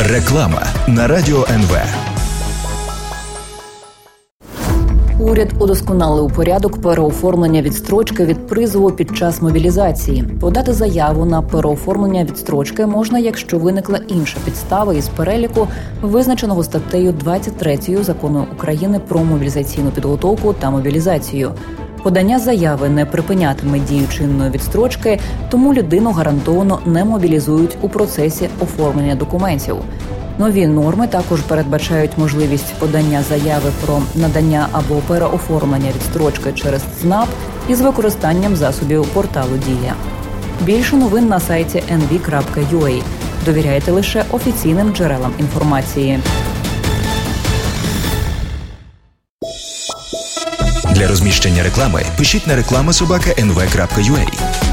Реклама на Радіо НВ. Уряд удосконалив порядок переоформлення відстрочки від призову під час мобілізації. Подати заяву на переоформлення відстрочки можна, якщо виникла інша підстава із переліку, визначеного статтею 23 Закону України про мобілізаційну підготовку та мобілізацію. Подання заяви не припинятиме дію чинної відстрочки, тому людину гарантовано не мобілізують у процесі оформлення документів. Нові норми також передбачають можливість подання заяви про надання або переоформлення відстрочки через ЦНАП із використанням засобів порталу «Дія». Більше новин на сайті nv.ua. Довіряйте лише офіційним джерелам інформації. Для розміщення реклами пишіть на reklama@nv.ua.